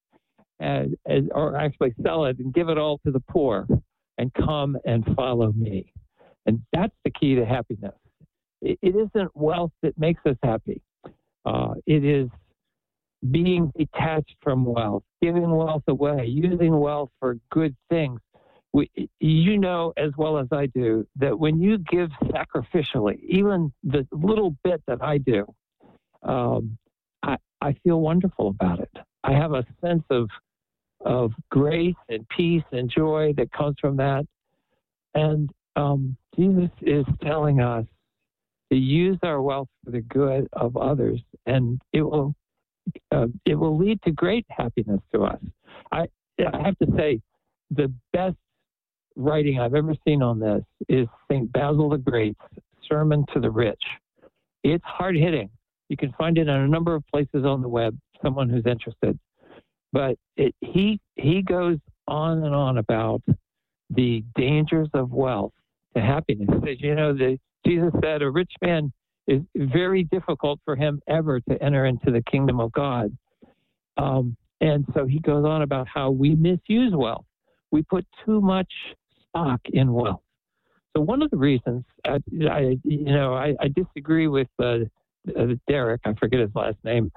S3: Or actually sell it and give it all to the poor and come and follow me. And that's the key to happiness. It isn't wealth that makes us happy. It is being detached from wealth, giving wealth away, using wealth for good things. You know as well as I do that when you give sacrificially, even the little bit that I do, I feel wonderful about it. I have a sense of of grace and peace and joy that comes from that. And Jesus is telling us to use our wealth for the good of others, and it will lead to great happiness to us. I have to say, the best writing I've ever seen on this is St. Basil the Great's Sermon to the Rich. It's hard-hitting. You can find it in a number of places on the web, someone who's interested. But he goes on and on about the dangers of wealth to happiness. He says, Jesus said a rich man is very difficult for him ever to enter into the kingdom of God. And so he goes on about how we misuse wealth. We put too much stock in wealth. So one of the reasons I disagree with Derek. I forget his last name.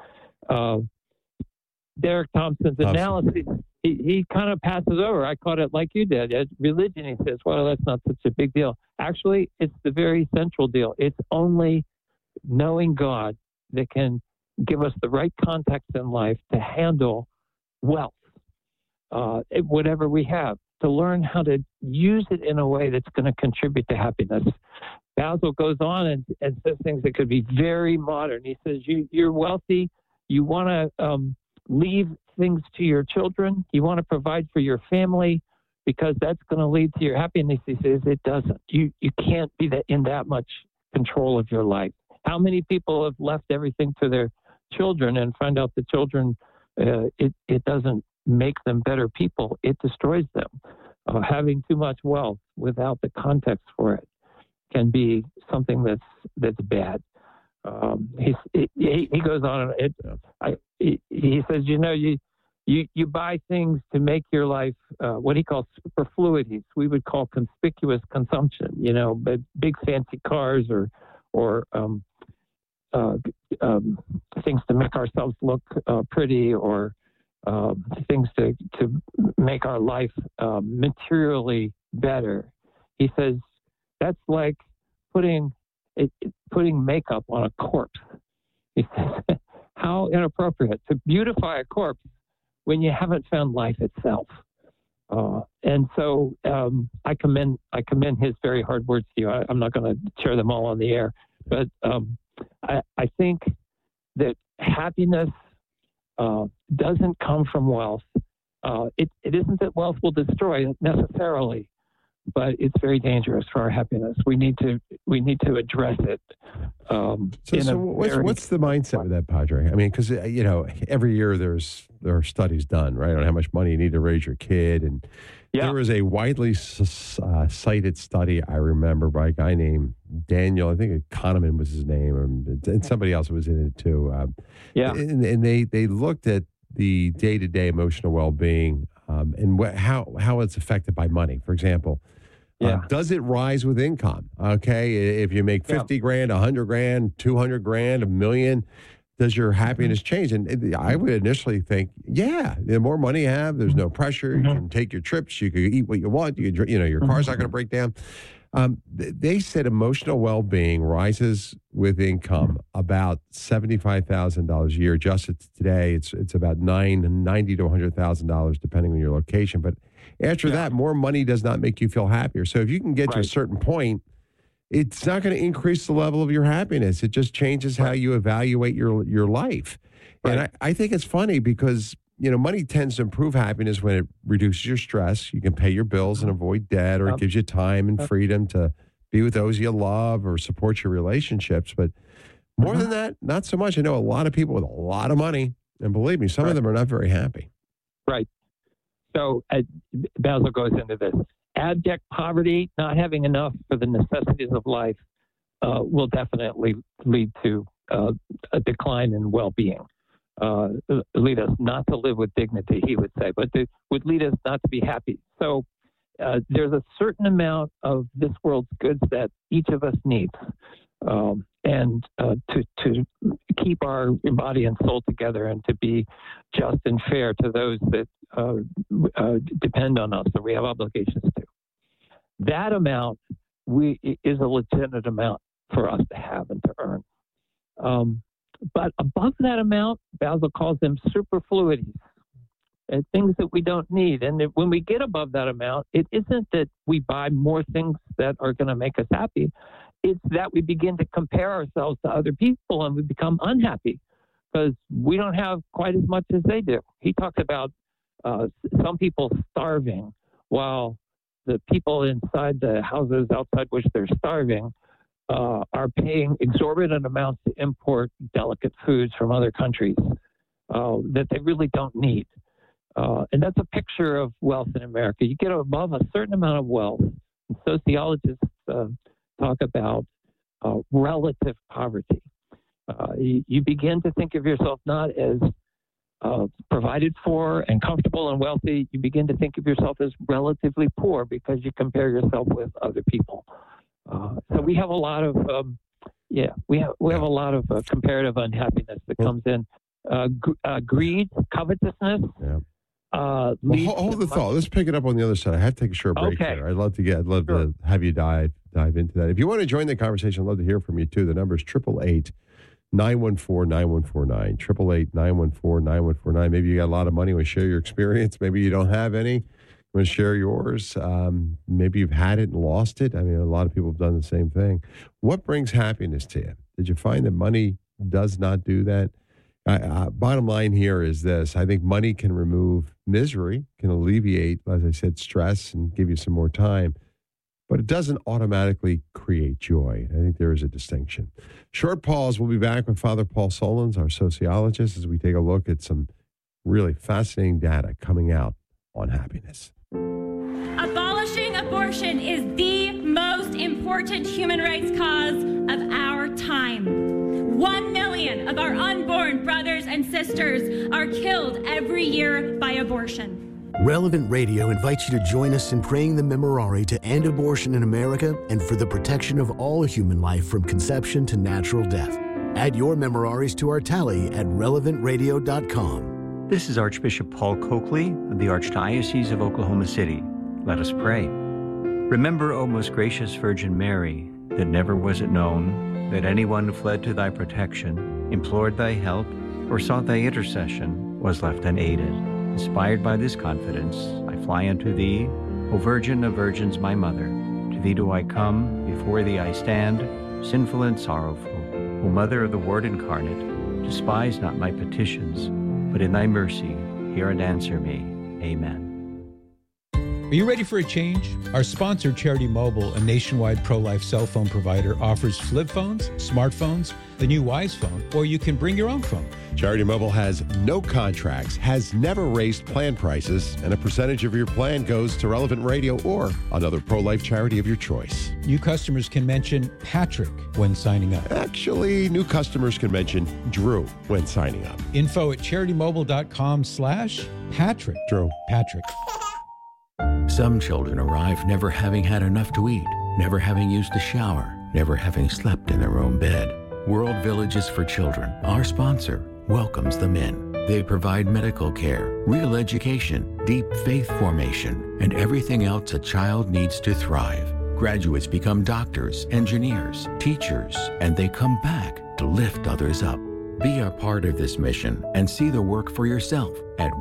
S3: Derek Thompson's analysis. He kind of passes over. I caught it like you did. Religion, he says, well, that's not such a big deal. Actually, it's the very central deal. It's only knowing God that can give us the right context in life to handle wealth, whatever we have, to learn how to use it in a way that's going to contribute to happiness. Basil goes on and says things that could be very modern. He says, you're wealthy. You want to leave things to your children. You want to provide for your family because that's going to lead to your happiness. He says it doesn't. You can't be in that much control of your life. How many people have left everything to their children and find out the children, it doesn't make them better people. It destroys them. Having too much wealth without the context for it can be something that's bad. He goes on. He says, you buy things to make your life what he calls superfluities. We would call conspicuous consumption. But big fancy cars or things to make ourselves look pretty, or things to make our life materially better. He says that's like putting makeup on a corpse. He says, how inappropriate to beautify a corpse when you haven't found life itself. And so I commend his very hard words to you. I'm not going to share them all on the air, but I think that happiness doesn't come from wealth. It isn't that wealth will destroy it necessarily, but it's very dangerous for our happiness. We need to address it.
S1: So what's the mindset with that, Padre? I mean, because every year there are studies done, right, on how much money you need to raise your kid, and there was a widely cited study I remember by a guy named Daniel. I think Kahneman was his name, and somebody else was in it too. And they looked at the day-to-day emotional well-being and how it's affected by money. For example, does it rise with income? Okay, if you make 50 grand, 100 grand, 200 grand, $1 million, does your happiness change? And I would initially think, the more money you have, there's no pressure. You can take your trips. You can eat what you want. Your car's not going to break down. They said emotional well-being rises with income about $75,000 a year. Adjusted to today, it's about $90,000 to $100,000 depending on your location. But after that, more money does not make you feel happier. So if you can get to a certain point, it's not going to increase the level of your happiness. It just changes how you evaluate your life. And I think it's funny because money tends to improve happiness when it reduces your stress. You can pay your bills and avoid debt, or it gives you time and freedom to be with those you love or support your relationships. But more than that, not so much. I know a lot of people with a lot of money, and believe me, some of them are not very happy.
S3: Right. So Basil goes into this. Abject poverty, not having enough for the necessities of life, will definitely lead to a decline in well-being. Lead us not to live with dignity, he would say, but would lead us not to be happy. So there's a certain amount of this world's goods that each of us needs, and to keep our body and soul together, and to be just and fair to those that depend on us, that we have obligations to. That amount is a legitimate amount for us to have and to earn. But above that amount, Basil calls them superfluities. things that we don't need. And when we get above that amount, it isn't that we buy more things that are going to make us happy. It's that we begin to compare ourselves to other people and we become unhappy because we don't have quite as much as they do. He talks about some people starving while the people inside the houses outside which they're starving are paying exorbitant amounts to import delicate foods from other countries that they really don't need. And that's a picture of wealth in America. You get above a certain amount of wealth. And sociologists talk about relative poverty. You begin to think of yourself not as provided for and comfortable and wealthy. You begin to think of yourself as relatively poor because you compare yourself with other people. So we have a lot of we have a lot of comparative unhappiness that comes in. Greed, covetousness.
S1: Yeah. Hold the thought. Let's pick it up on the other side. I have to take a short break here. I'd love to have you dive into that. If you want to join the conversation, I'd love to hear from you too. The number is 888-914-9149. 888-914-9149. Maybe you got a lot of money. You want to share your experience. Maybe you don't have any. You want to share yours. Maybe you've had it and lost it. I mean, a lot of people have done the same thing. What brings happiness to you? Did you find that money does not do that? Bottom line here is this. I think money can remove misery, can alleviate, as I said, stress and give you some more time, but it doesn't automatically create joy. I think there is a distinction. Short pause. We'll be back with Father Paul Solons, our sociologist, as we take a look at some really fascinating data coming out on happiness.
S4: Abolishing abortion is the most important human rights cause of our time. 1 million of our unborn brothers and sisters are killed every year by abortion.
S5: Relevant Radio invites you to join us in praying the Memorare to end abortion in America and for the protection of all human life from conception to natural death. Add your Memoraries to our tally at relevantradio.com.
S6: This is Archbishop Paul Coakley of the Archdiocese of Oklahoma City. Let us pray. Remember, O most gracious Virgin Mary, that never was it known that anyone who fled to thy protection, implored thy help, or sought thy intercession was left unaided. Inspired by this confidence, I fly unto thee, O Virgin of Virgins, my Mother. To thee do I come, before thee I stand, sinful and sorrowful. O Mother of the Word incarnate, despise not my petitions, but in thy mercy hear and answer me. Amen.
S8: Are you ready for a change? Our sponsor, Charity Mobile, a nationwide pro-life cell phone provider, offers flip phones, smartphones, the new Wise phone, or you can bring your own phone.
S1: Charity Mobile has no contracts, has never raised plan prices, and a percentage of your plan goes to Relevant Radio or another pro-life charity of your choice.
S8: New customers can mention Patrick when signing up.
S1: Actually, new customers can mention Drew when signing up.
S8: Info at CharityMobile.com/Patrick.
S1: Drew.
S8: Patrick.
S7: Some children arrive never having had enough to eat, never having used a shower, never having slept in their own bed. World Villages for Children, our sponsor, welcomes them in. They provide medical care, real education, deep faith formation, and everything else a child needs to thrive. Graduates become doctors, engineers, teachers, and they come back to lift others up. Be a part of this mission and see the work for yourself at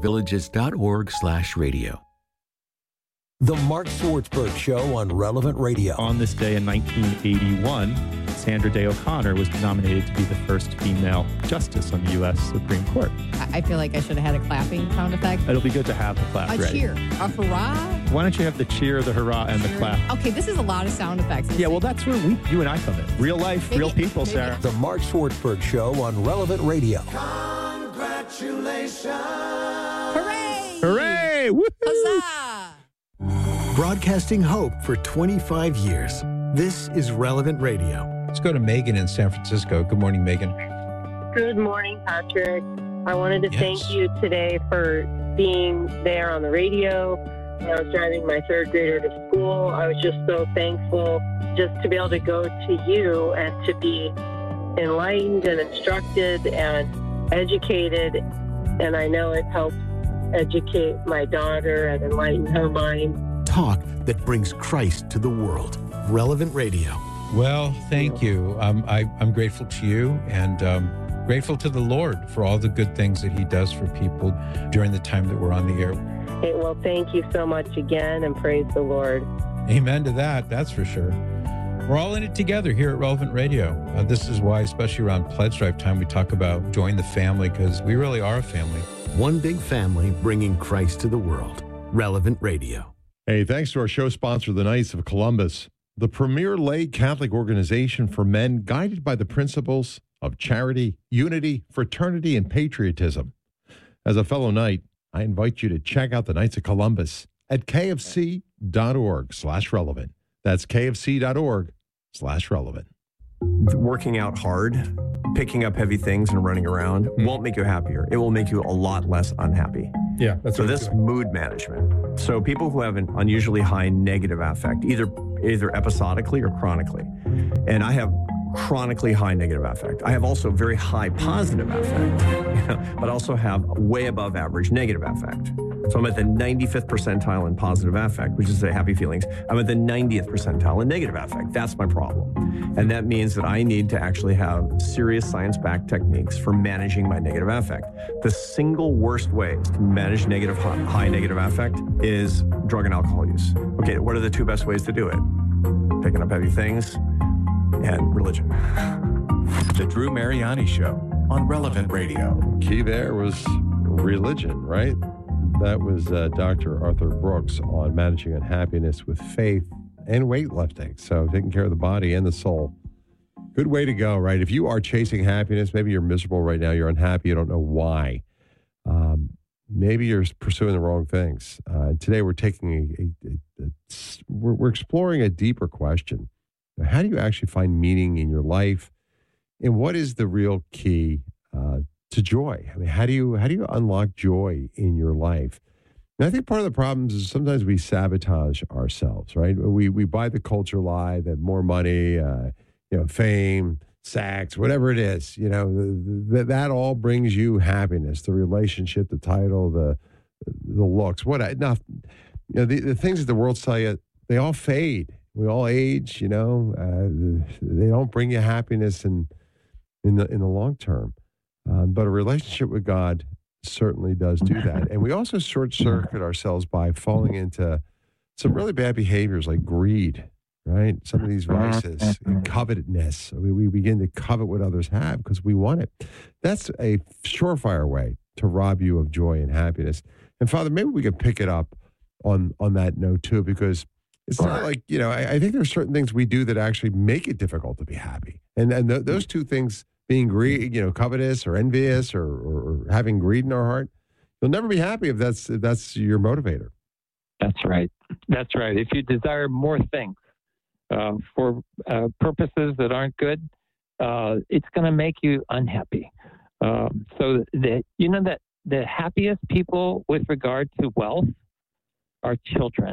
S7: worldvillages.org/radio.
S9: The Mark Swartzberg Show on Relevant Radio.
S12: On this day in 1981, Sandra Day O'Connor was nominated to be the first female justice on the U.S. Supreme Court.
S27: I feel like I should have had a clapping sound effect.
S12: It'll be good to have the clap ready.
S27: A cheer. A hurrah.
S12: Why don't you have the cheer, the hurrah, and the clap?
S27: Okay, this is a lot of sound effects.
S12: Yeah, well, that's where you and I come in. Real life, real people, Sarah.
S9: The Mark Swartzberg Show on Relevant Radio.
S27: Congratulations. Hooray.
S12: Hooray. Woo-hoo.
S27: Huzzah.
S5: Broadcasting hope for 25 years. This is Relevant Radio.
S8: Let's go to Megan in San Francisco. Good morning, Megan.
S28: Good morning, Patrick. I wanted to thank you today for being there on the radio. When I was driving my third grader to school, I was just so thankful just to be able to go to you and to be enlightened and instructed and educated. And I know it helps educate my daughter and enlighten her mind.
S5: Talk that brings Christ to the world. Relevant Radio.
S8: Well, thank you. I'm grateful to you, and Grateful to the Lord for all the good things that he does for people during the time that we're on the air.
S28: Hey, well, thank you so much again, and praise the Lord.
S8: Amen to that, that's for sure. We're all in it together here at Relevant Radio. This is why, especially around Pledge Drive time, we talk about join the family, because we really are a family.
S5: One big family bringing Christ to the world. Relevant Radio.
S1: Hey, thanks to our show sponsor, the Knights of Columbus, the premier lay Catholic organization for men guided by the principles of charity, unity, fraternity, and patriotism. As a fellow Knight, I invite you to check out the Knights of Columbus at kfc.org/relevant. That's kfc.org/relevant.
S26: Working out hard, picking up heavy things and running around won't make you happier. It will make you a lot less unhappy.
S10: Yeah, that's
S26: so this mood management. So people who have an unusually high negative affect, either episodically or chronically, and I have chronically high negative affect. I have also very high positive affect, but also have way above average negative affect. So I'm at the 95th percentile in positive affect, which is the happy feelings. I'm at the 90th percentile in negative affect. That's my problem. And that means that I need to actually have serious science-backed techniques for managing my negative affect. The single worst way to manage high negative affect is drug and alcohol use. Okay, what are the two best ways to do it? Picking up heavy things and religion.
S18: The Drew Mariani Show on Relevant Radio.
S1: Key there was religion, right? That was Dr. Arthur Brooks on managing unhappiness with faith and weightlifting. So taking care of the body and the soul. Good way to go, right? If you are chasing happiness, maybe you're miserable right now, you're unhappy, you don't know why. Maybe you're pursuing the wrong things. Today we're taking we're exploring a deeper question. How do you actually find meaning in your life? And what is the real key to joy? I mean, how do you unlock joy in your life? And I think part of the problem is sometimes we sabotage ourselves, right? We buy the culture lie that more money, fame, sex, whatever it is, that all brings you happiness. The relationship, the title, the looks, the things that the world sell you, they all fade. We all age, they don't bring you happiness in the long term. But a relationship with God certainly does do that. And we also short-circuit ourselves by falling into some really bad behaviors like greed, right? Some of these vices and covetousness. We begin to covet what others have because we want it. That's a surefire way to rob you of joy and happiness. And Father, maybe we could pick it up on that note too, because it's not like, I think there's certain things we do that actually make it difficult to be happy. And those two things, being greed, covetous or envious or having greed in our heart, you'll never be happy if that's your motivator.
S3: That's right. That's right. If you desire more things for purposes that aren't good, it's going to make you unhappy. So that the happiest people with regard to wealth are children.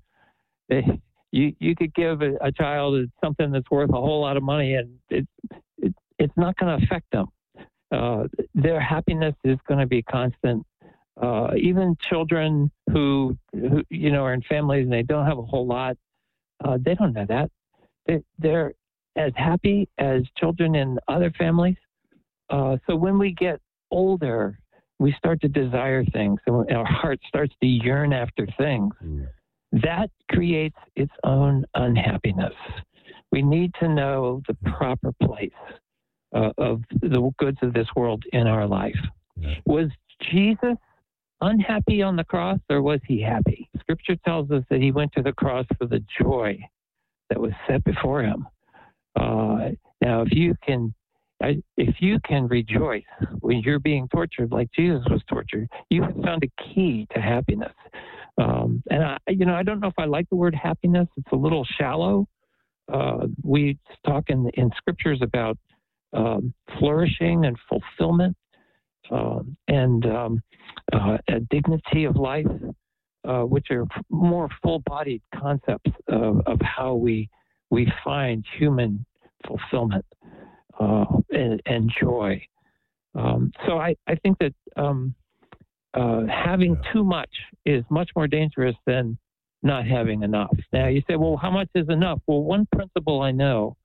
S3: You could give a child something that's worth a whole lot of money, and it's not going to affect them. Their happiness is going to be constant. Even children who are in families and they don't have a whole lot, they don't know that. They're as happy as children in other families. So when we get older, we start to desire things, and our heart starts to yearn after things. That creates its own unhappiness. We need to know the proper place of the goods of this world in our life. Was Jesus unhappy on the cross, or was he happy? Scripture tells us that he went to the cross for the joy that was set before him. Now, if you can rejoice when you're being tortured like Jesus was tortured, you have found a key to happiness. And I don't know if I like the word happiness. It's a little shallow. We talk in scriptures about flourishing and fulfillment and a dignity of life, which are more full-bodied concepts of how we find human fulfillment and joy. So I think that having too much is much more dangerous than not having enough. Now, you say, well, how much is enough? Well, one principle I know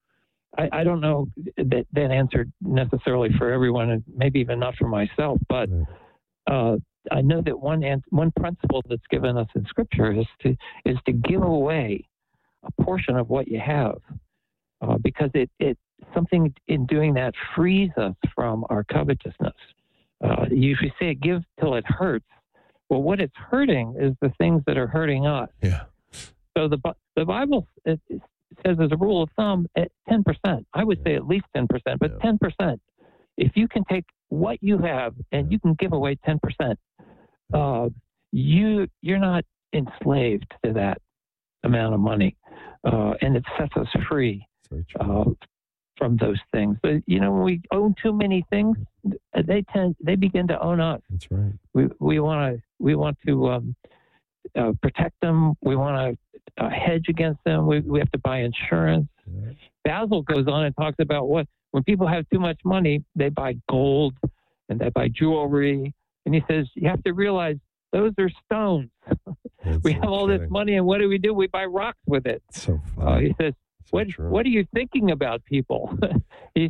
S3: I don't know that answered necessarily for everyone, and maybe even not for myself, but I know that one principle that's given us in Scripture is to give away a portion of what you have, because it something in doing that frees us from our covetousness. You say give till it hurts. Well, what it's hurting is the things that are hurting us.
S1: Yeah.
S3: So the Bible it says as a rule of thumb at 10%. I would say at least 10%, but 10%. If you can take what you have and you can give away 10%, you're not enslaved to that amount of money, and it sets us free from those things. But when we own too many things, they begin to own us.
S1: That's right.
S3: We want to protect them. We want to hedge against them. We have to buy insurance. Yeah. Basil goes on and talks about when people have too much money, they buy gold and they buy jewelry. And he says, you have to realize those are stones. We have all this money, and what do? We buy rocks with it.
S1: So funny.
S3: He says, what are you thinking about people?